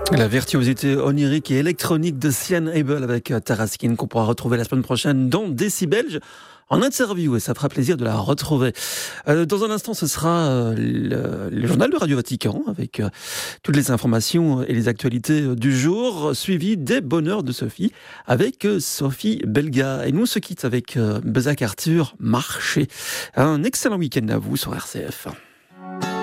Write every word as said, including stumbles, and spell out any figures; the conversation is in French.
La virtuosité onirique et électronique de Sian Abel avec Taraskin qu'on pourra retrouver la semaine prochaine dans Décibelge en interview et ça fera plaisir de la retrouver. Euh, dans un instant, ce sera euh, le, le journal de Radio Vatican avec euh, toutes les informations et les actualités du jour, suivi des bonheurs de Sophie avec euh, Sophie Belga. Et nous, on se quitte avec euh, Bezac Arthur Marché. Un excellent week-end à vous sur R C F.